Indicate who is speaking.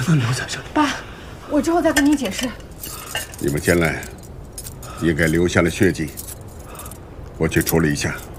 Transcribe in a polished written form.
Speaker 1: 不能留在这里。
Speaker 2: 爸，我之后再跟你解释。
Speaker 3: 你们先来，应该留下了血迹，我去处理一下。